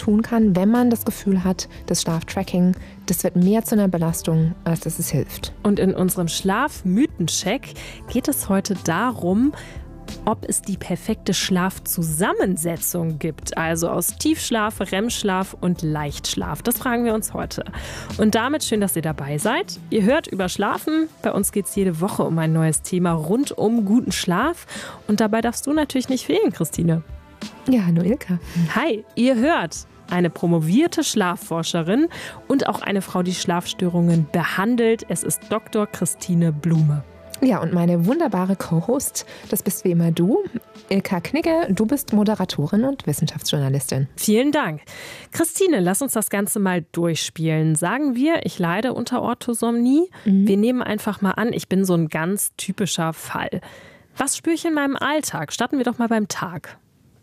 tun kann, wenn man das Gefühl hat, das Schlaftracking, das wird mehr zu einer Belastung, als dass es hilft. Und in unserem Schlafmythencheck geht es heute darum, ob es die perfekte Schlafzusammensetzung gibt, also aus Tiefschlaf, REM-Schlaf und Leichtschlaf. Das fragen wir uns heute. Und damit schön, dass ihr dabei seid. Ihr hört über Schlafen. Bei uns geht es jede Woche um ein neues Thema rund um guten Schlaf. Und dabei darfst du natürlich nicht fehlen, Christine. Ja, hallo Ilka. Hi, ihr hört eine promovierte Schlafforscherin und auch eine Frau, die Schlafstörungen behandelt. Es ist Dr. Christine Blume. Ja, und meine wunderbare Co-Host, das bist wie immer du, Ilka Knigge. Du bist Moderatorin und Wissenschaftsjournalistin. Vielen Dank. Christine, lass uns das Ganze mal durchspielen. Sagen wir, ich leide unter Orthosomnie. Wir nehmen einfach mal an, ich bin so ein ganz typischer Fall. Was spüre ich in meinem Alltag? Starten wir doch mal beim Tag.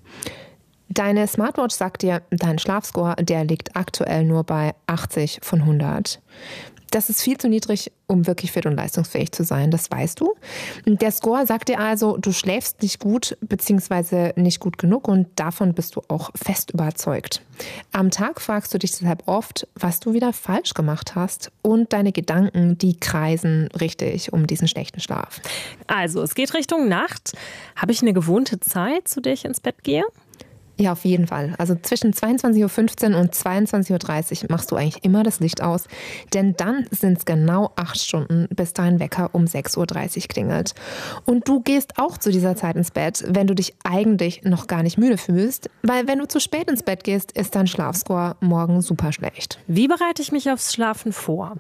Deine Smartwatch sagt dir, dein Schlafscore, der liegt aktuell nur bei 80 von 100. Das ist viel zu niedrig, um wirklich fit und leistungsfähig zu sein, das weißt du. Der Score sagt dir also, du schläfst nicht gut bzw. nicht gut genug und davon bist du auch fest überzeugt. Am Tag fragst du dich deshalb oft, was du wieder falsch gemacht hast und deine Gedanken, die kreisen richtig um diesen schlechten Schlaf. Also, es geht Richtung Nacht. Habe ich eine gewohnte Zeit, zu der ich ins Bett gehe? Ja, auf jeden Fall. Also zwischen 22.15 Uhr und 22.30 Uhr machst du eigentlich immer das Licht aus. Denn dann sind es genau 8 Stunden, bis dein Wecker um 6.30 Uhr klingelt. Und du gehst auch zu dieser Zeit ins Bett, wenn du dich eigentlich noch gar nicht müde fühlst. Weil wenn du zu spät ins Bett gehst, ist dein Schlafscore morgen super schlecht. Wie bereite ich mich aufs Schlafen vor?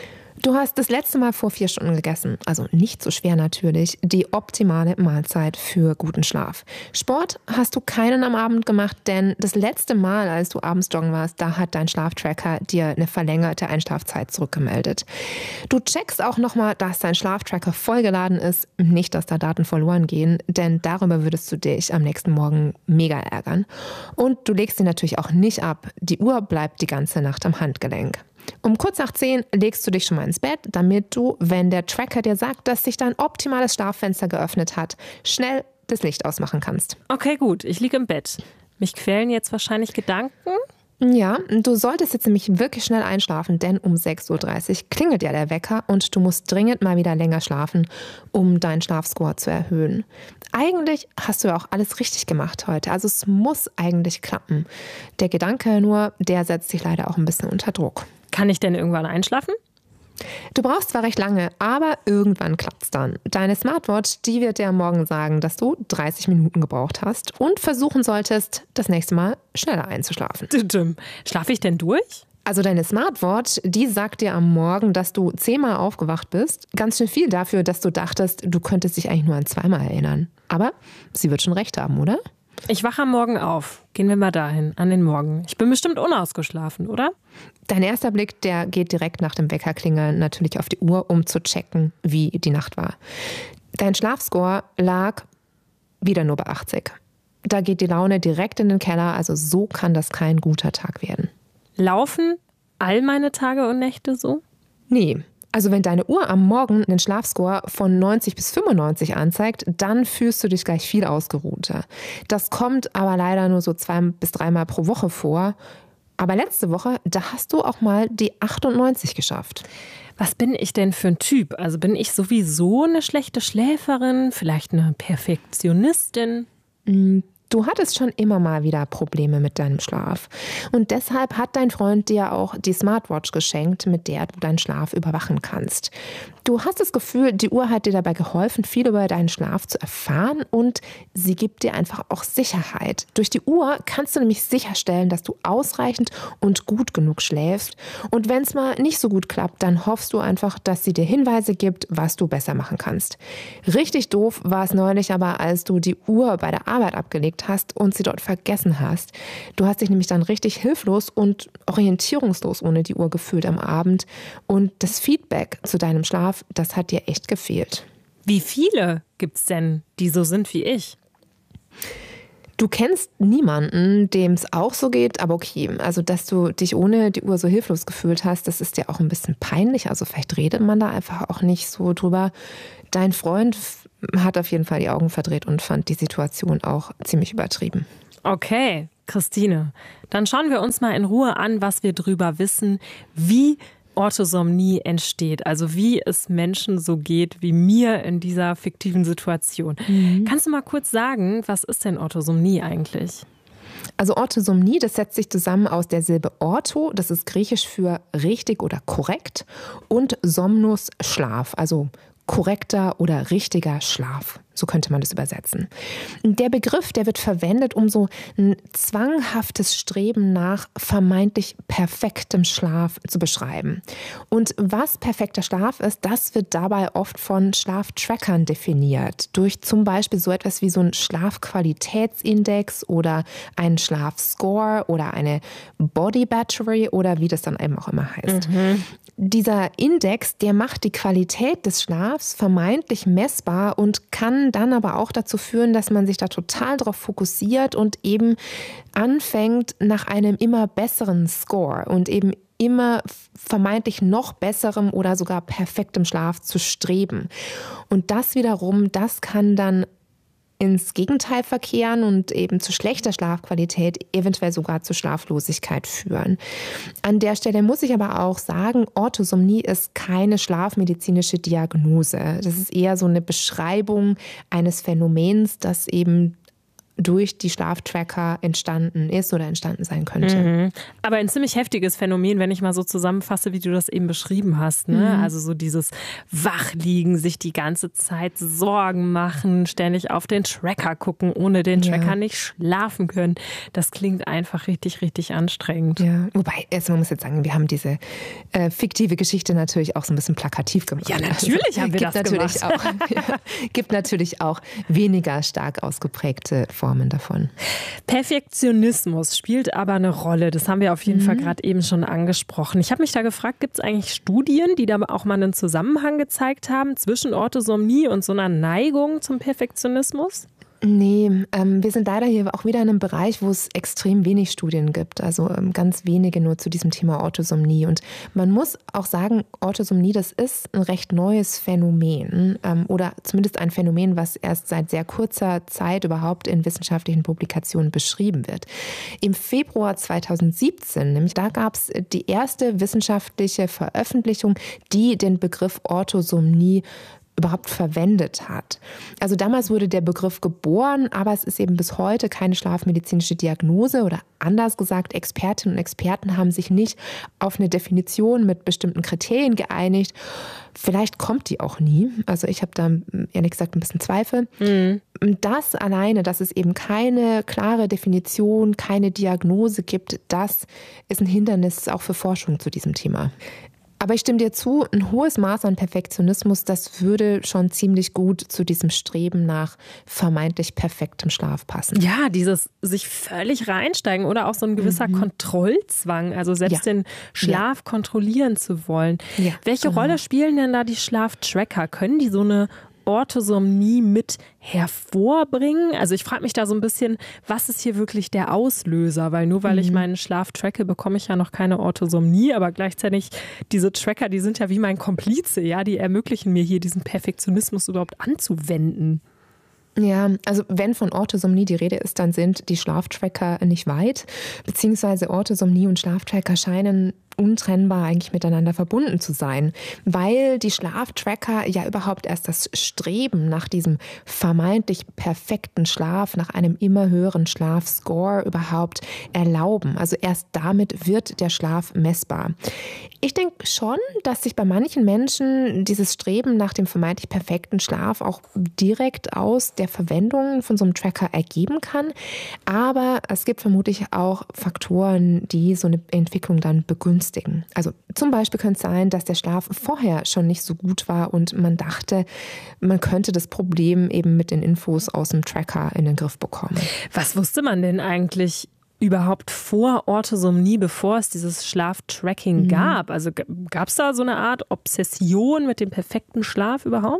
Du hast das letzte Mal vor 4 Stunden gegessen, also nicht so schwer natürlich, die optimale Mahlzeit für guten Schlaf. Sport hast du keinen am Abend gemacht, denn das letzte Mal, als du abends joggen warst, da hat dein Schlaftracker dir eine verlängerte Einschlafzeit zurückgemeldet. Du checkst auch nochmal, dass dein Schlaftracker vollgeladen ist, nicht, dass da Daten verloren gehen, denn darüber würdest du dich am nächsten Morgen mega ärgern. Und du legst sie natürlich auch nicht ab, die Uhr bleibt die ganze Nacht am Handgelenk. Um kurz nach 10 legst du dich schon mal ins Bett, damit du, wenn der Tracker dir sagt, dass sich dein optimales Schlaffenster geöffnet hat, schnell das Licht ausmachen kannst. Okay, gut, ich liege im Bett. Mich quälen jetzt wahrscheinlich Gedanken. Ja, du solltest jetzt nämlich wirklich schnell einschlafen, denn um 6.30 Uhr klingelt ja der Wecker und du musst dringend mal wieder länger schlafen, um deinen Schlafscore zu erhöhen. Eigentlich hast du ja auch alles richtig gemacht heute, also es muss eigentlich klappen. Der Gedanke nur, der setzt dich leider auch ein bisschen unter Druck. Kann ich denn irgendwann einschlafen? Du brauchst zwar recht lange, aber irgendwann klappt's dann. Deine Smartwatch, die wird dir am Morgen sagen, dass du 30 Minuten gebraucht hast und versuchen solltest, das nächste Mal schneller einzuschlafen. Schlafe ich denn durch? Also deine Smartwatch, die sagt dir am Morgen, dass du 10-mal aufgewacht bist. Ganz schön viel dafür, dass du dachtest, du könntest dich eigentlich nur an 2-mal erinnern. Aber sie wird schon recht haben, oder? Ich wache am Morgen auf. Gehen wir mal dahin, an den Morgen. Ich bin bestimmt unausgeschlafen, oder? Dein erster Blick, der geht direkt nach dem Weckerklingeln natürlich auf die Uhr, um zu checken, wie die Nacht war. Dein Schlafscore lag wieder nur bei 80. Da geht die Laune direkt in den Keller, also so kann das kein guter Tag werden. Laufen all meine Tage und Nächte so? Nee. Also wenn deine Uhr am Morgen einen Schlafscore von 90 bis 95 anzeigt, dann fühlst du dich gleich viel ausgeruhter. Das kommt aber leider nur so 2 bis 3 Mal pro Woche vor. Aber letzte Woche, da hast du auch mal die 98 geschafft. Was bin ich denn für ein Typ? Also bin ich sowieso eine schlechte Schläferin, vielleicht eine Perfektionistin? Du hattest schon immer mal wieder Probleme mit deinem Schlaf. Und deshalb hat dein Freund dir auch die Smartwatch geschenkt, mit der du deinen Schlaf überwachen kannst. Du hast das Gefühl, die Uhr hat dir dabei geholfen, viel über deinen Schlaf zu erfahren und sie gibt dir einfach auch Sicherheit. Durch die Uhr kannst du nämlich sicherstellen, dass du ausreichend und gut genug schläfst. Und wenn es mal nicht so gut klappt, dann hoffst du einfach, dass sie dir Hinweise gibt, was du besser machen kannst. Richtig doof war es neulich aber, als du die Uhr bei der Arbeit abgelegt hast und sie dort vergessen hast. Du hast dich nämlich dann richtig hilflos und orientierungslos ohne die Uhr gefühlt am Abend. Und das Feedback zu deinem Schlaf, das hat dir echt gefehlt. Wie viele gibt's denn, die so sind wie ich? Du kennst niemanden, dem es auch so geht, aber okay. Also, dass du dich ohne die Uhr so hilflos gefühlt hast, das ist dir auch ein bisschen peinlich. Also, vielleicht redet man da einfach auch nicht so drüber. Dein Freund hat auf jeden Fall die Augen verdreht und fand die Situation auch ziemlich übertrieben. Okay, Christine, dann schauen wir uns mal in Ruhe an, was wir drüber wissen, wie Orthosomnie entsteht, also wie es Menschen so geht wie mir in dieser fiktiven Situation. Kannst du mal kurz sagen, was ist denn Orthosomnie eigentlich? Also Orthosomnie, das setzt sich zusammen aus der Silbe ortho, das ist griechisch für richtig oder korrekt, und somnus, Schlaf, also korrekter oder richtiger Schlaf. So könnte man das übersetzen. Der Begriff, der wird verwendet, um so ein zwanghaftes Streben nach vermeintlich perfektem Schlaf zu beschreiben. Und was perfekter Schlaf ist, das wird dabei oft von Schlaftrackern definiert. Durch zum Beispiel so etwas wie so einen Schlafqualitätsindex oder einen Schlafscore oder eine Body Battery oder wie das dann eben auch immer heißt. Dieser Index, der macht die Qualität des Schlafs vermeintlich messbar und kann dann aber auch dazu führen, dass man sich da total drauf fokussiert und eben anfängt, nach einem immer besseren Score und eben immer vermeintlich noch besserem oder sogar perfektem Schlaf zu streben. Und das wiederum, das kann dann ins Gegenteil verkehren und eben zu schlechter Schlafqualität, eventuell sogar zu Schlaflosigkeit führen. An der Stelle muss ich aber auch sagen, Orthosomnie ist keine schlafmedizinische Diagnose. Das ist eher so eine Beschreibung eines Phänomens, das eben durch die Schlaftracker entstanden ist oder entstanden sein könnte. Aber ein ziemlich heftiges Phänomen, wenn ich mal so zusammenfasse, wie du das eben beschrieben hast. Ne? Also so dieses Wachliegen, sich die ganze Zeit Sorgen machen, ständig auf den Tracker gucken, ohne den Tracker nicht schlafen können. Das klingt einfach richtig, richtig anstrengend. Ja, wobei, man muss jetzt sagen, wir haben diese fiktive Geschichte natürlich auch so ein bisschen plakativ gemacht. Ja, natürlich haben wir das gemacht. Gibt natürlich auch weniger stark ausgeprägte Formen davon. Perfektionismus spielt aber eine Rolle. Das haben wir auf jeden Fall gerade eben schon angesprochen. Ich habe mich da gefragt, gibt es eigentlich Studien, die da auch mal einen Zusammenhang gezeigt haben zwischen Orthosomnie und so einer Neigung zum Perfektionismus? Nee, wir sind leider hier auch wieder in einem Bereich, wo es extrem wenig Studien gibt. Also ganz wenige nur zu diesem Thema Orthosomnie. Und man muss auch sagen, Orthosomnie, das ist ein recht neues Phänomen oder zumindest ein Phänomen, was erst seit sehr kurzer Zeit überhaupt in wissenschaftlichen Publikationen beschrieben wird. Im Februar 2017, nämlich da gab es die erste wissenschaftliche Veröffentlichung, die den Begriff Orthosomnie überhaupt verwendet hat. Also damals wurde der Begriff geboren, aber es ist eben bis heute keine schlafmedizinische Diagnose oder anders gesagt, Expertinnen und Experten haben sich nicht auf eine Definition mit bestimmten Kriterien geeinigt. Vielleicht kommt die auch nie. Also ich habe da ehrlich gesagt ein bisschen Zweifel. Das alleine, dass es eben keine klare Definition, keine Diagnose gibt, das ist ein Hindernis auch für Forschung zu diesem Thema. Aber ich stimme dir zu, ein hohes Maß an Perfektionismus, das würde schon ziemlich gut zu diesem Streben nach vermeintlich perfektem Schlaf passen. Ja, dieses sich völlig reinsteigen oder auch so ein gewisser Kontrollzwang, also selbst den Schlaf kontrollieren zu wollen. Ja, welche Rolle spielen denn da die Schlaftracker? Können die so eine Orthosomnie mit hervorbringen? Also ich frage mich da so ein bisschen, was ist hier wirklich der Auslöser? Weil nur weil ich meinen Schlaf tracke, bekomme ich ja noch keine Orthosomnie, aber gleichzeitig diese Tracker, die sind ja wie mein Komplize, ja, die ermöglichen mir hier diesen Perfektionismus überhaupt anzuwenden. Ja, also wenn von Orthosomnie die Rede ist, dann sind die Schlaftracker nicht weit, beziehungsweise Orthosomnie und Schlaftracker scheinen untrennbar eigentlich miteinander verbunden zu sein, weil die Schlaftracker ja überhaupt erst das Streben nach diesem vermeintlich perfekten Schlaf, nach einem immer höheren Schlafscore überhaupt erlauben. Also erst damit wird der Schlaf messbar. Ich denke schon, dass sich bei manchen Menschen dieses Streben nach dem vermeintlich perfekten Schlaf auch direkt aus der Verwendung von so einem Tracker ergeben kann. Aber es gibt vermutlich auch Faktoren, die so eine Entwicklung dann begünstigen. Also zum Beispiel könnte es sein, dass der Schlaf vorher schon nicht so gut war und man dachte, man könnte das Problem eben mit den Infos aus dem Tracker in den Griff bekommen. Was wusste man denn eigentlich überhaupt vor Orthosomnie, bevor es dieses Schlaftracking gab? Also gab es da so eine Art Obsession mit dem perfekten Schlaf überhaupt?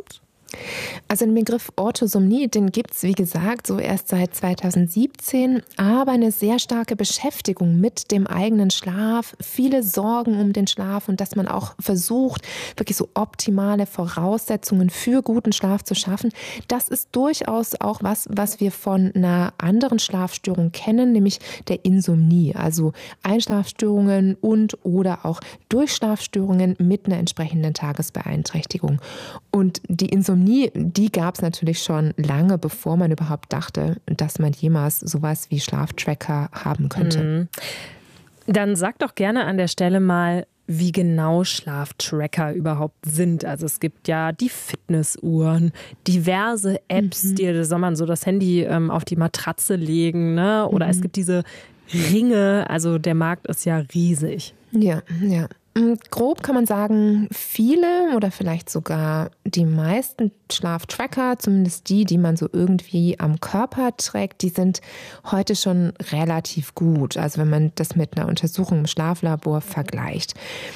Also den Begriff Orthosomnie, den gibt es, wie gesagt, so erst seit 2017, aber eine sehr starke Beschäftigung mit dem eigenen Schlaf, viele Sorgen um den Schlaf und dass man auch versucht, wirklich so optimale Voraussetzungen für guten Schlaf zu schaffen, das ist durchaus auch was wir von einer anderen Schlafstörung kennen, nämlich der Insomnie, also Einschlafstörungen und oder auch Durchschlafstörungen mit einer entsprechenden Tagesbeeinträchtigung. Und die Insomnie, die gab es natürlich schon lange, bevor man überhaupt dachte, dass man jemals sowas wie Schlaftracker haben könnte. Dann sag doch gerne an der Stelle mal, wie genau Schlaftracker überhaupt sind. Also es gibt ja die Fitnessuhren, diverse Apps, die soll man so das Handy auf die Matratze legen, ne? Oder es gibt diese Ringe, also der Markt ist ja riesig. Ja. Grob kann man sagen, viele oder vielleicht sogar die meisten Schlaftracker, zumindest die man so irgendwie am Körper trägt, die sind heute schon relativ gut. Also wenn man das mit einer Untersuchung im Schlaflabor vergleicht.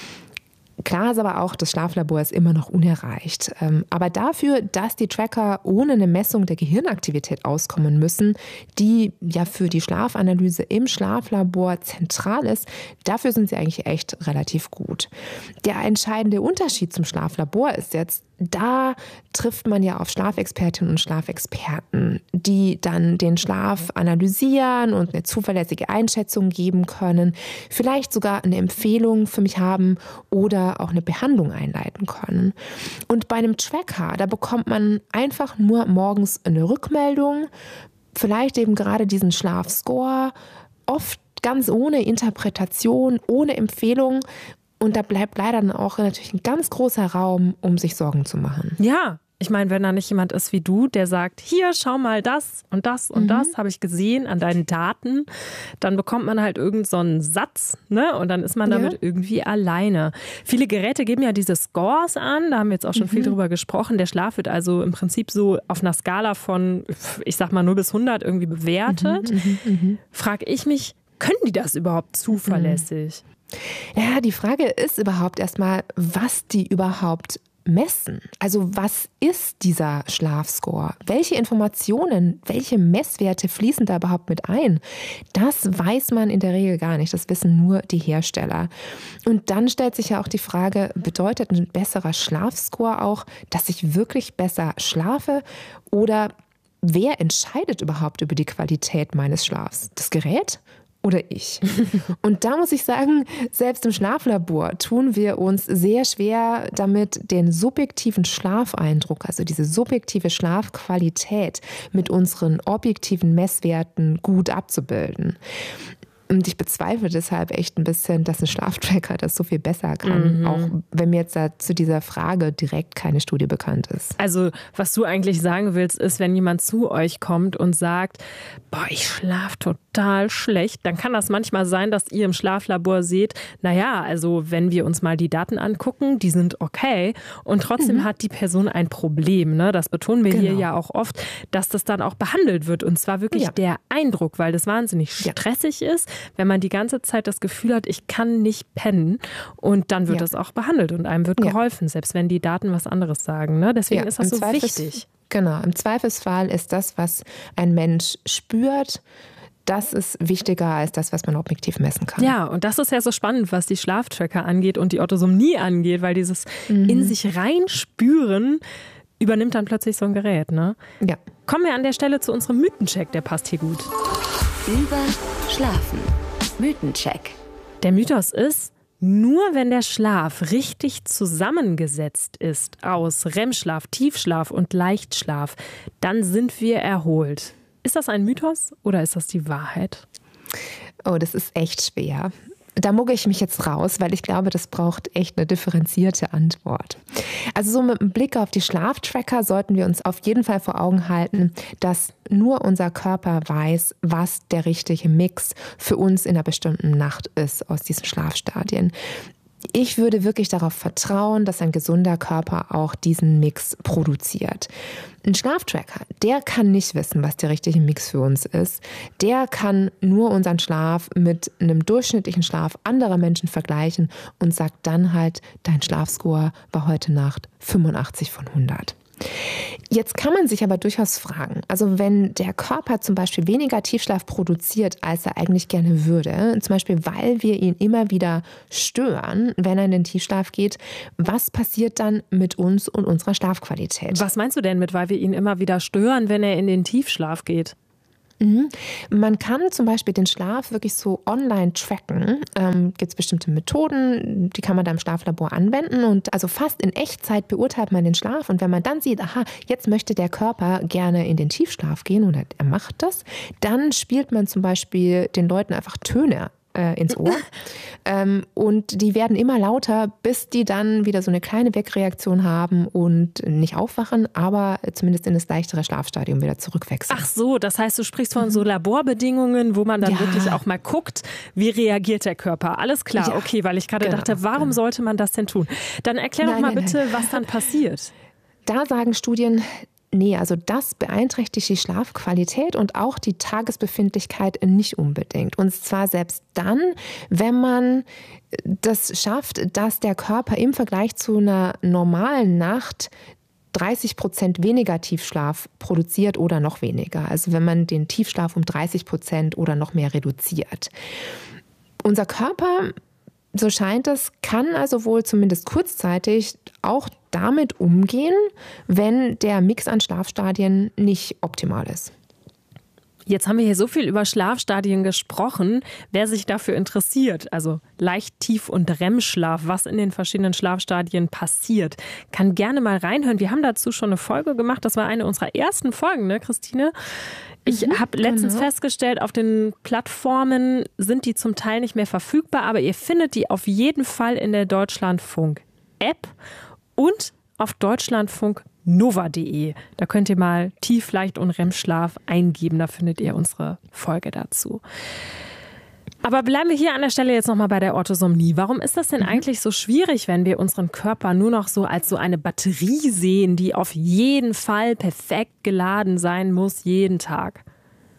Klar ist aber auch, das Schlaflabor ist immer noch unerreicht. Aber dafür, dass die Tracker ohne eine Messung der Gehirnaktivität auskommen müssen, die ja für die Schlafanalyse im Schlaflabor zentral ist, dafür sind sie eigentlich echt relativ gut. Der entscheidende Unterschied zum Schlaflabor ist jetzt, da trifft man ja auf Schlafexpertinnen und Schlafexperten, die dann den Schlaf analysieren und eine zuverlässige Einschätzung geben können, vielleicht sogar eine Empfehlung für mich haben oder auch eine Behandlung einleiten können. Und bei einem Tracker, da bekommt man einfach nur morgens eine Rückmeldung, vielleicht eben gerade diesen Schlafscore, oft ganz ohne Interpretation, ohne Empfehlung. Und da bleibt leider dann auch natürlich ein ganz großer Raum, um sich Sorgen zu machen. Ja, ich meine, wenn da nicht jemand ist wie du, der sagt, hier, schau mal das und das und das habe ich gesehen an deinen Daten, dann bekommt man halt irgend so einen Satz, ne? Und dann ist man damit irgendwie alleine. Viele Geräte geben ja diese Scores an, da haben wir jetzt auch schon viel drüber gesprochen. Der Schlaf wird also im Prinzip so auf einer Skala von, ich sag mal, 0 bis 100 irgendwie bewertet. Frag ich mich, können die das überhaupt zuverlässig? Ja, die Frage ist überhaupt erstmal, was die überhaupt messen. Also was ist dieser Schlafscore? Welche Informationen, welche Messwerte fließen da überhaupt mit ein? Das weiß man in der Regel gar nicht. Das wissen nur die Hersteller. Und dann stellt sich ja auch die Frage, bedeutet ein besserer Schlafscore auch, dass ich wirklich besser schlafe? Oder wer entscheidet überhaupt über die Qualität meines Schlafs? Das Gerät? Oder ich. Und da muss ich sagen, selbst im Schlaflabor tun wir uns sehr schwer damit, den subjektiven Schlafeindruck, also diese subjektive Schlafqualität mit unseren objektiven Messwerten gut abzubilden. Und ich bezweifle deshalb echt ein bisschen, dass ein Schlaftracker das so viel besser kann, auch wenn mir jetzt zu dieser Frage direkt keine Studie bekannt ist. Also was du eigentlich sagen willst, ist, wenn jemand zu euch kommt und sagt, boah, ich schlafe total schlecht, dann kann das manchmal sein, dass ihr im Schlaflabor seht, naja, also wenn wir uns mal die Daten angucken, die sind okay und trotzdem hat die Person ein Problem. Ne? Das betonen wir hier ja auch oft, dass das dann auch behandelt wird und zwar wirklich der Eindruck, weil das wahnsinnig stressig ist, wenn man die ganze Zeit das Gefühl hat, ich kann nicht pennen und dann wird das auch behandelt und einem wird geholfen, selbst wenn die Daten was anderes sagen. Ne? Deswegen ist das so wichtig. Genau, im Zweifelsfall ist das, was ein Mensch spürt, das ist wichtiger als das, was man objektiv messen kann. Ja, und das ist ja so spannend, was die Schlaftracker angeht und die Orthosomnie angeht, weil dieses in sich reinspüren übernimmt dann plötzlich so ein Gerät. Ne? Ja. Kommen wir an der Stelle zu unserem Mythencheck, der passt hier gut. Schlafen. Mythencheck. Der Mythos ist, nur wenn der Schlaf richtig zusammengesetzt ist aus REM-Schlaf, Tiefschlaf und Leichtschlaf, dann sind wir erholt. Ist das ein Mythos oder ist das die Wahrheit? Oh, das ist echt schwer. Da mucke ich mich jetzt raus, weil ich glaube, das braucht echt eine differenzierte Antwort. Also so mit einem Blick auf die Schlaftracker sollten wir uns auf jeden Fall vor Augen halten, dass nur unser Körper weiß, was der richtige Mix für uns in einer bestimmten Nacht ist aus diesen Schlafstadien. Ich würde wirklich darauf vertrauen, dass ein gesunder Körper auch diesen Mix produziert. Ein Schlaftracker, der kann nicht wissen, was der richtige Mix für uns ist. Der kann nur unseren Schlaf mit einem durchschnittlichen Schlaf anderer Menschen vergleichen und sagt dann halt, dein Schlafscore war heute Nacht 85 von 100. Jetzt kann man sich aber durchaus fragen, also wenn der Körper zum Beispiel weniger Tiefschlaf produziert, als er eigentlich gerne würde, zum Beispiel weil wir ihn immer wieder stören, wenn er in den Tiefschlaf geht, was passiert dann mit uns und unserer Schlafqualität? Was meinst du denn mit, weil wir ihn immer wieder stören, wenn er in den Tiefschlaf geht? Man kann zum Beispiel den Schlaf wirklich so online tracken. Gibt es bestimmte Methoden, die kann man da im Schlaflabor anwenden. Und also fast in Echtzeit beurteilt man den Schlaf. Und wenn man dann sieht, aha, jetzt möchte der Körper gerne in den Tiefschlaf gehen oder er macht das, dann spielt man zum Beispiel den Leuten einfach Töne ins Ohr. Und die werden immer lauter, bis die dann wieder so eine kleine Wegreaktion haben und nicht aufwachen, aber zumindest in das leichtere Schlafstadium wieder zurückwechseln. Ach so, das heißt, du sprichst von so Laborbedingungen, wo man dann wirklich auch mal guckt, wie reagiert der Körper. Alles klar, okay, weil ich gerade dachte, warum sollte man das denn tun? Dann erklär doch mal bitte, was dann passiert. Da sagen Studien, nee, also das beeinträchtigt die Schlafqualität und auch die Tagesbefindlichkeit nicht unbedingt. Und zwar selbst dann, wenn man das schafft, dass der Körper im Vergleich zu einer normalen Nacht 30% weniger Tiefschlaf produziert oder noch weniger. Also wenn man den Tiefschlaf um 30% oder noch mehr reduziert. Unser Körper, so scheint es, kann also wohl zumindest kurzzeitig auch damit umgehen, wenn der Mix an Schlafstadien nicht optimal ist. Jetzt haben wir hier so viel über Schlafstadien gesprochen. Wer sich dafür interessiert, also Leicht-, Tief- und REM-Schlaf, was in den verschiedenen Schlafstadien passiert, kann gerne mal reinhören. Wir haben dazu schon eine Folge gemacht. Das war eine unserer ersten Folgen, ne, Christine? Ich habe letztens festgestellt, auf den Plattformen sind die zum Teil nicht mehr verfügbar, aber ihr findet die auf jeden Fall in der Deutschlandfunk-App und auf deutschlandfunknova.de. Da könnt ihr mal Tief-, Leicht- und REM-Schlaf eingeben. Da findet ihr unsere Folge dazu. Aber bleiben wir hier an der Stelle jetzt nochmal bei der Orthosomnie. Warum ist das denn eigentlich so schwierig, wenn wir unseren Körper nur noch so als so eine Batterie sehen, die auf jeden Fall perfekt geladen sein muss, jeden Tag?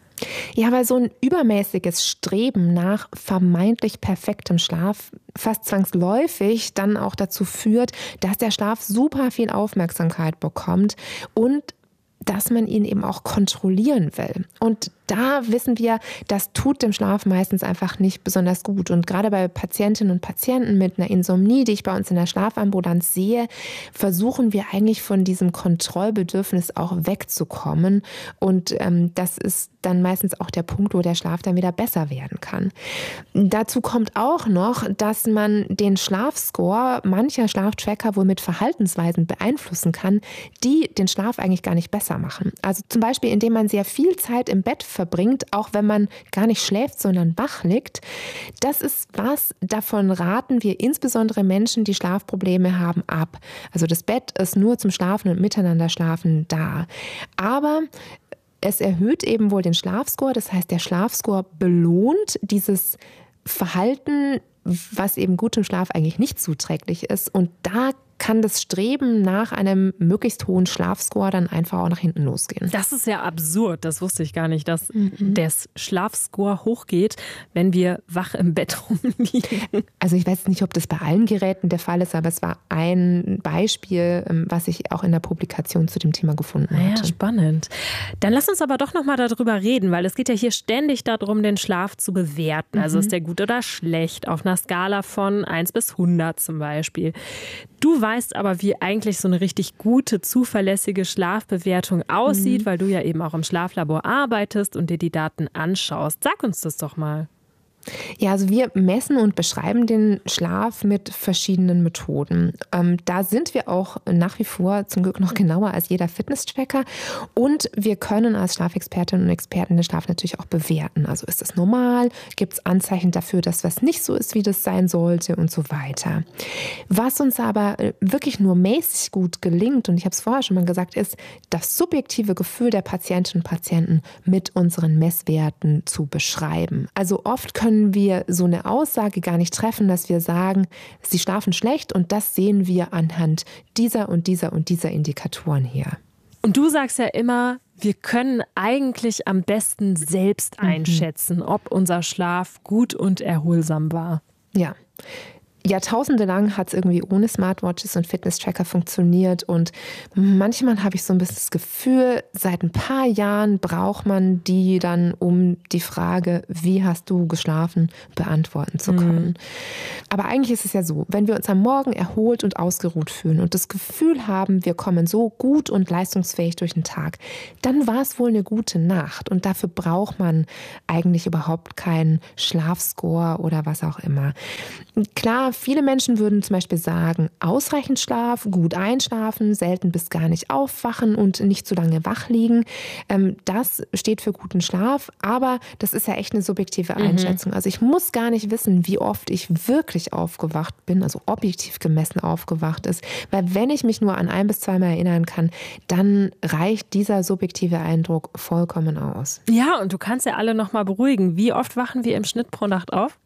Ja, weil so ein übermäßiges Streben nach vermeintlich perfektem Schlaf fast zwangsläufig dann auch dazu führt, dass der Schlaf super viel Aufmerksamkeit bekommt und dass man ihn eben auch kontrollieren will. Und da wissen wir, das tut dem Schlaf meistens einfach nicht besonders gut. Und gerade bei Patientinnen und Patienten mit einer Insomnie, die ich bei uns in der Schlafambulanz sehe, versuchen wir eigentlich von diesem Kontrollbedürfnis auch wegzukommen. Und das ist dann meistens auch der Punkt, wo der Schlaf dann wieder besser werden kann. Dazu kommt auch noch, dass man den Schlafscore mancher Schlaftracker wohl mit Verhaltensweisen beeinflussen kann, die den Schlaf eigentlich gar nicht besser machen. Also zum Beispiel, indem man sehr viel Zeit im Bett verbringt, auch wenn man gar nicht schläft, sondern wach liegt. Das ist was, davon raten wir insbesondere Menschen, die Schlafprobleme haben, ab. Also das Bett ist nur zum Schlafen und Miteinander schlafen da. Aber es erhöht eben wohl den Schlafscore. Das heißt, der Schlafscore belohnt dieses Verhalten, was eben gutem Schlaf eigentlich nicht zuträglich ist. Und da kann das Streben nach einem möglichst hohen Schlafscore dann einfach auch nach hinten losgehen. Das ist ja absurd. Das wusste ich gar nicht, dass der Schlafscore hochgeht, wenn wir wach im Bett rumliegen. Also ich weiß nicht, ob das bei allen Geräten der Fall ist, aber es war ein Beispiel, was ich auch in der Publikation zu dem Thema gefunden hatte. Ja, spannend. Dann lass uns aber doch noch mal darüber reden, weil es geht ja hier ständig darum, den Schlaf zu bewerten. Also ist der gut oder schlecht, auf einer Skala von 1 bis 100 zum Beispiel. Du weißt aber, wie eigentlich so eine richtig gute, zuverlässige Schlafbewertung aussieht, weil du ja eben auch im Schlaflabor arbeitest und dir die Daten anschaust. Sag uns das doch mal. Ja, also wir messen und beschreiben den Schlaf mit verschiedenen Methoden. Da sind wir auch nach wie vor zum Glück noch genauer als jeder Fitness-Tracker. Und wir können als Schlafexpertinnen und Experten den Schlaf natürlich auch bewerten. Also ist das normal? Gibt es Anzeichen dafür, dass was nicht so ist, wie das sein sollte und so weiter. Was uns aber wirklich nur mäßig gut gelingt, und ich habe es vorher schon mal gesagt, ist das subjektive Gefühl der Patientinnen und Patienten mit unseren Messwerten zu beschreiben. Also oft können wir so eine Aussage gar nicht treffen, dass wir sagen, sie schlafen schlecht und das sehen wir anhand dieser und dieser und dieser Indikatoren her. Und du sagst ja immer, wir können eigentlich am besten selbst einschätzen, ob unser Schlaf gut und erholsam war. Ja. Jahrtausende lang hat es irgendwie ohne Smartwatches und Fitness-Tracker funktioniert und manchmal habe ich so ein bisschen das Gefühl, seit ein paar Jahren braucht man die dann, um die Frage, wie hast du geschlafen, beantworten zu können. Aber eigentlich ist es ja so, wenn wir uns am Morgen erholt und ausgeruht fühlen und das Gefühl haben, wir kommen so gut und leistungsfähig durch den Tag, dann war es wohl eine gute Nacht und dafür braucht man eigentlich überhaupt keinen Schlafscore oder was auch immer. Klar, viele Menschen würden zum Beispiel sagen, ausreichend Schlaf, gut einschlafen, selten bis gar nicht aufwachen und nicht zu lange wach liegen. Das steht für guten Schlaf, aber das ist ja echt eine subjektive Einschätzung. Also ich muss gar nicht wissen, wie oft ich wirklich aufgewacht bin, also objektiv gemessen aufgewacht ist, weil wenn ich mich nur an 1 bis 2 Mal erinnern kann, dann reicht dieser subjektive Eindruck vollkommen aus. Ja, und du kannst ja alle noch mal beruhigen. Wie oft wachen wir im Schnitt pro Nacht auf?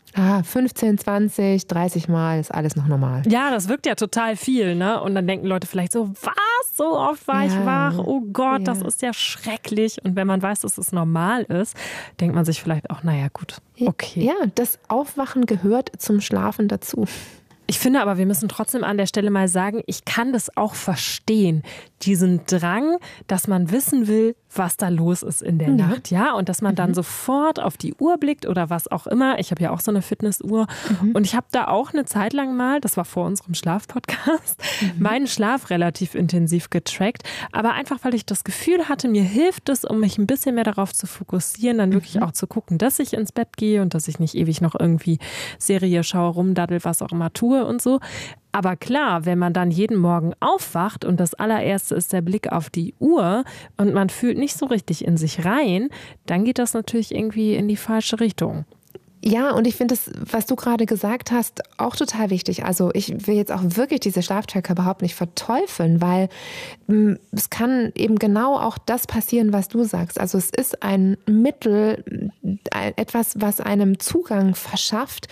15, 20, 30 Mal ist alles noch normal. Ja, das wirkt ja total viel, ne? Und dann denken Leute vielleicht so, was? So oft war ich wach? Oh Gott, das ist ja schrecklich. Und wenn man weiß, dass es normal ist, denkt man sich vielleicht auch, naja, gut, okay. Ja, das Aufwachen gehört zum Schlafen dazu. Ich finde aber, wir müssen trotzdem an der Stelle mal sagen, ich kann das auch verstehen, diesen Drang, dass man wissen will, was da los ist in der Nacht, ja, und dass man dann sofort auf die Uhr blickt oder was auch immer. Ich habe ja auch so eine Fitnessuhr und ich habe da auch eine Zeit lang mal, das war vor unserem Schlafpodcast, meinen Schlaf relativ intensiv getrackt, aber einfach, weil ich das Gefühl hatte, mir hilft es, um mich ein bisschen mehr darauf zu fokussieren, dann wirklich auch zu gucken, dass ich ins Bett gehe und dass ich nicht ewig noch irgendwie Serie schaue, rumdaddel, was auch immer tue und so. Aber klar, wenn man dann jeden Morgen aufwacht und das allererste ist der Blick auf die Uhr und man fühlt nicht so richtig in sich rein, dann geht das natürlich irgendwie in die falsche Richtung. Ja, und ich finde das, was du gerade gesagt hast, auch total wichtig. Also ich will jetzt auch wirklich diese Schlaftracker überhaupt nicht verteufeln, weil es kann eben genau auch das passieren, was du sagst. Also es ist ein Mittel, etwas, was einem Zugang verschafft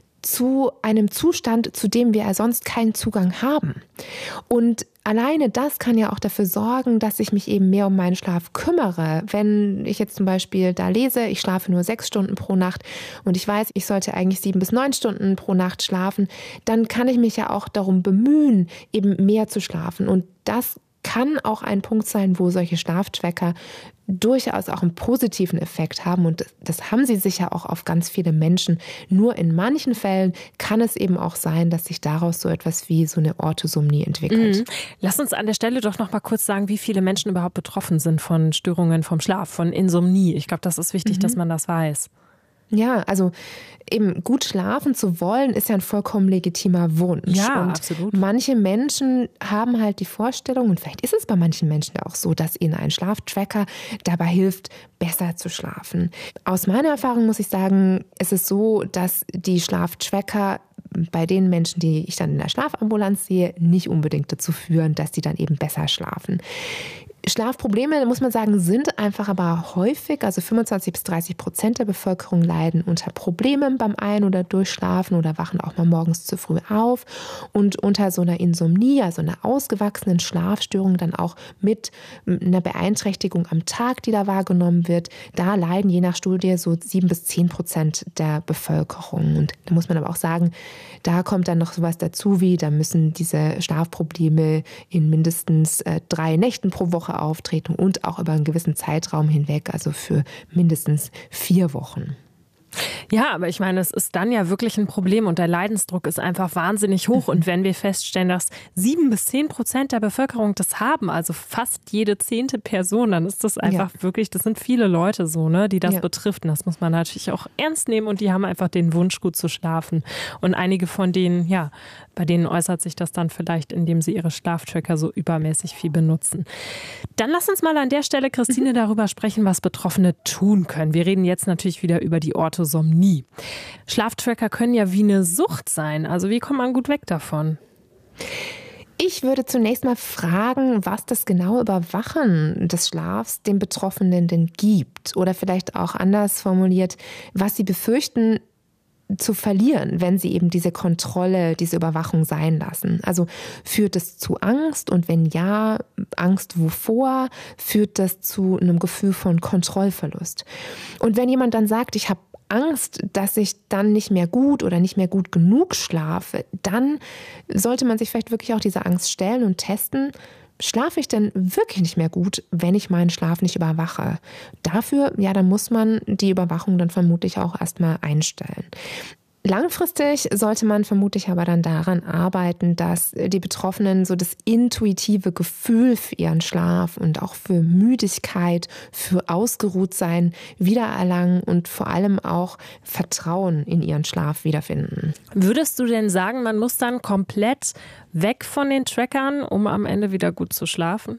zu einem Zustand, zu dem wir sonst keinen Zugang haben. Und alleine das kann ja auch dafür sorgen, dass ich mich eben mehr um meinen Schlaf kümmere. Wenn ich jetzt zum Beispiel da lese, ich schlafe nur 6 Stunden pro Nacht und ich weiß, ich sollte eigentlich 7 bis 9 Stunden pro Nacht schlafen, dann kann ich mich ja auch darum bemühen, eben mehr zu schlafen. Und das kann auch ein Punkt sein, wo solche Schlaftracker durchaus auch einen positiven Effekt haben und das haben sie sicher auch auf ganz viele Menschen. Nur in manchen Fällen kann es eben auch sein, dass sich daraus so etwas wie so eine Orthosomnie entwickelt. Lass uns an der Stelle doch noch mal kurz sagen, wie viele Menschen überhaupt betroffen sind von Störungen vom Schlaf, von Insomnie. Ich glaube, das ist wichtig, dass man das weiß. Ja, also eben gut schlafen zu wollen, ist ja ein vollkommen legitimer Wunsch. Ja, und absolut. Manche Menschen haben halt die Vorstellung, und vielleicht ist es bei manchen Menschen ja auch so, dass ihnen ein Schlaftracker dabei hilft, besser zu schlafen. Aus meiner Erfahrung muss ich sagen, es ist so, dass die Schlaftracker bei den Menschen, die ich dann in der Schlafambulanz sehe, nicht unbedingt dazu führen, dass die dann eben besser schlafen. Schlafprobleme, muss man sagen, sind einfach aber häufig, also 25-30% der Bevölkerung leiden unter Problemen beim Ein- oder Durchschlafen oder wachen auch mal morgens zu früh auf und unter so einer Insomnie, also einer ausgewachsenen Schlafstörung, dann auch mit einer Beeinträchtigung am Tag, die da wahrgenommen wird. Da leiden je nach Studie so 7-10% der Bevölkerung. Und da muss man aber auch sagen, da kommt dann noch sowas dazu wie, da müssen diese Schlafprobleme in mindestens 3 Nächten pro Woche auftreten und auch über einen gewissen Zeitraum hinweg, also für mindestens 4 Wochen. Ja, aber ich meine, es ist dann ja wirklich ein Problem und der Leidensdruck ist einfach wahnsinnig hoch. Und wenn wir feststellen, dass 7-10% der Bevölkerung das haben, also fast jede 10. Person, dann ist das einfach wirklich, das sind viele Leute so, ne, die das betrifft. Und das muss man natürlich auch ernst nehmen und die haben einfach den Wunsch, gut zu schlafen. Und einige von denen, ja, bei denen äußert sich das dann vielleicht, indem sie ihre Schlaftracker so übermäßig viel benutzen. Dann lass uns mal an der Stelle, Christine, darüber sprechen, was Betroffene tun können. Wir reden jetzt natürlich wieder über die Orthosomnie. Schlaftracker können ja wie eine Sucht sein. Also wie kommt man gut weg davon? Ich würde zunächst mal fragen, was das genaue Überwachen des Schlafs den Betroffenen denn gibt. Oder vielleicht auch anders formuliert, was sie befürchten, zu verlieren, wenn sie eben diese Kontrolle, diese Überwachung sein lassen. Also führt es zu Angst und wenn ja, Angst wovor? Führt das zu einem Gefühl von Kontrollverlust? Und wenn jemand dann sagt, ich habe Angst, dass ich dann nicht mehr gut oder nicht mehr gut genug schlafe, dann sollte man sich vielleicht wirklich auch dieser Angst stellen und testen, schlafe ich denn wirklich nicht mehr gut, wenn ich meinen Schlaf nicht überwache? Dafür, dann muss man die Überwachung dann vermutlich auch erstmal einstellen. Langfristig sollte man vermutlich aber dann daran arbeiten, dass die Betroffenen so das intuitive Gefühl für ihren Schlaf und auch für Müdigkeit, für Ausgeruhtsein wiedererlangen und vor allem auch Vertrauen in ihren Schlaf wiederfinden. Würdest du denn sagen, man muss dann komplett weg von den Trackern, um am Ende wieder gut zu schlafen?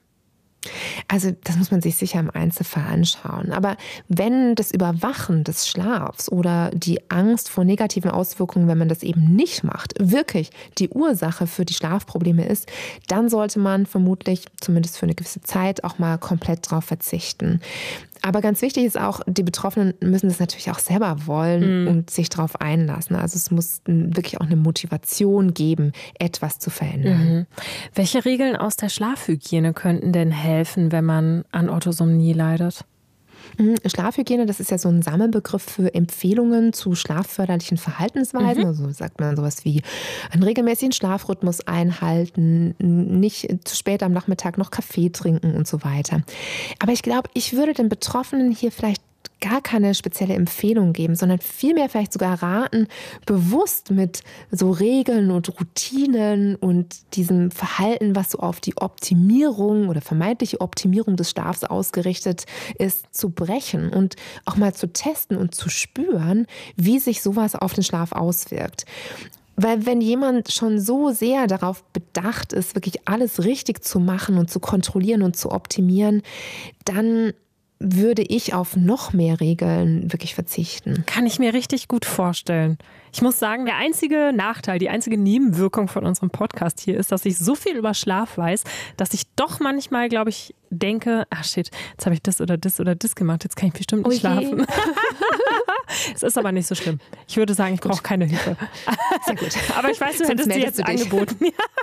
Also das muss man sich sicher im Einzelfall anschauen. Aber wenn das Überwachen des Schlafs oder die Angst vor negativen Auswirkungen, wenn man das eben nicht macht, wirklich die Ursache für die Schlafprobleme ist, dann sollte man vermutlich, zumindest für eine gewisse Zeit, auch mal komplett darauf verzichten. Aber ganz wichtig ist auch, die Betroffenen müssen das natürlich auch selber wollen und sich darauf einlassen. Also es muss wirklich auch eine Motivation geben, etwas zu verändern. Welche Regeln aus der Schlafhygiene könnten denn helfen, wenn man an Orthosomnie leidet? Schlafhygiene, das ist ja so ein Sammelbegriff für Empfehlungen zu schlafförderlichen Verhaltensweisen. Also sagt man sowas wie einen regelmäßigen Schlafrhythmus einhalten, nicht zu spät am Nachmittag noch Kaffee trinken und so weiter. Aber ich glaube, ich würde den Betroffenen hier vielleicht gar keine spezielle Empfehlung geben, sondern vielmehr vielleicht sogar raten, bewusst mit so Regeln und Routinen und diesem Verhalten, was so auf die Optimierung oder vermeintliche Optimierung des Schlafs ausgerichtet ist, zu brechen und auch mal zu testen und zu spüren, wie sich sowas auf den Schlaf auswirkt. Weil wenn jemand schon so sehr darauf bedacht ist, wirklich alles richtig zu machen und zu kontrollieren und zu optimieren, dann würde ich auf noch mehr Regeln wirklich verzichten. Kann ich mir richtig gut vorstellen. Ich muss sagen, der einzige Nachteil, die einzige Nebenwirkung von unserem Podcast hier ist, dass ich so viel über Schlaf weiß, dass ich doch manchmal, glaube ich, denke, shit, jetzt habe ich das oder das oder das gemacht, jetzt kann ich bestimmt nicht schlafen. Es ist aber nicht so schlimm. Ich würde sagen, ich brauche keine Hilfe. Sehr gut. Aber ich weiß, du hättest dir jetzt angeboten.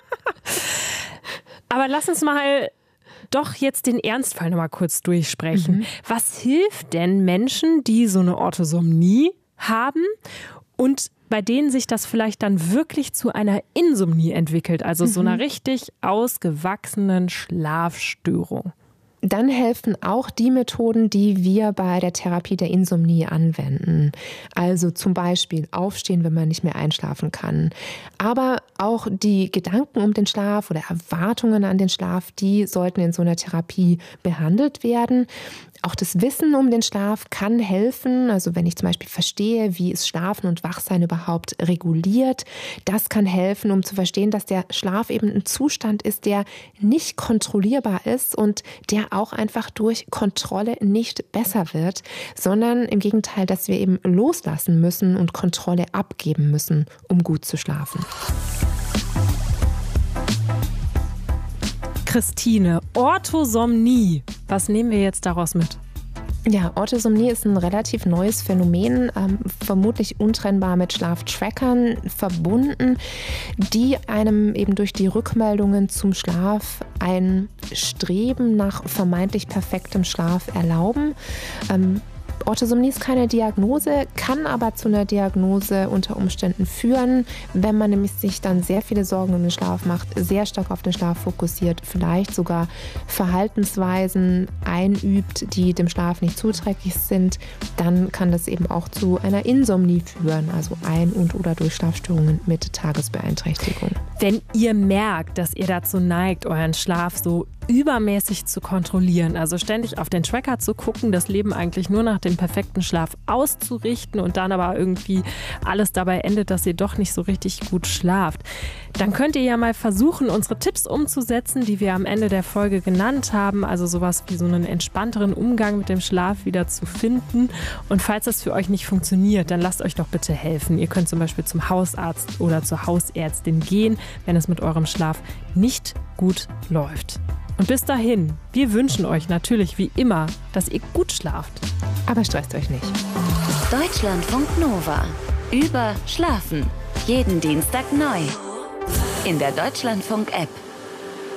Aber lass uns mal doch jetzt den Ernstfall noch mal kurz durchsprechen. Was hilft denn Menschen, die so eine Orthosomnie haben und bei denen sich das vielleicht dann wirklich zu einer Insomnie entwickelt, also so einer richtig ausgewachsenen Schlafstörung? Dann helfen auch die Methoden, die wir bei der Therapie der Insomnie anwenden. Also zum Beispiel aufstehen, wenn man nicht mehr einschlafen kann. Aber auch die Gedanken um den Schlaf oder Erwartungen an den Schlaf, die sollten in so einer Therapie behandelt werden. Auch das Wissen um den Schlaf kann helfen. Also wenn ich zum Beispiel verstehe, wie ist Schlafen und Wachsein überhaupt reguliert, das kann helfen, um zu verstehen, dass der Schlaf eben ein Zustand ist, der nicht kontrollierbar ist und der auch einfach durch Kontrolle nicht besser wird, sondern im Gegenteil, dass wir eben loslassen müssen und Kontrolle abgeben müssen, um gut zu schlafen. Christine, Orthosomnie. Was nehmen wir jetzt daraus mit? Ja, Orthosomnie ist ein relativ neues Phänomen, vermutlich untrennbar mit Schlaftrackern verbunden, die einem eben durch die Rückmeldungen zum Schlaf ein Streben nach vermeintlich perfektem Schlaf erlauben. Orthosomnie ist keine Diagnose, kann aber zu einer Diagnose unter Umständen führen, wenn man nämlich sich dann sehr viele Sorgen um den Schlaf macht, sehr stark auf den Schlaf fokussiert, vielleicht sogar Verhaltensweisen einübt, die dem Schlaf nicht zuträglich sind, dann kann das eben auch zu einer Insomnie führen, also Ein- und oder Durchschlafstörungen mit Tagesbeeinträchtigung. Wenn ihr merkt, dass ihr dazu neigt, euren Schlaf so übermäßig zu kontrollieren, also ständig auf den Tracker zu gucken, das Leben eigentlich nur nach dem perfekten Schlaf auszurichten und dann aber irgendwie alles dabei endet, dass ihr doch nicht so richtig gut schlaft, dann könnt ihr ja mal versuchen, unsere Tipps umzusetzen, die wir am Ende der Folge genannt haben, also sowas wie so einen entspannteren Umgang mit dem Schlaf wieder zu finden. Und falls das für euch nicht funktioniert, dann lasst euch doch bitte helfen. Ihr könnt zum Beispiel zum Hausarzt oder zur Hausärztin gehen, wenn es mit eurem Schlaf nicht gut läuft. Und bis dahin, wir wünschen euch natürlich wie immer, dass ihr gut schlaft. Aber stresst euch nicht. Deutschlandfunk Nova. Über Schlafen. Jeden Dienstag neu. In der Deutschlandfunk-App.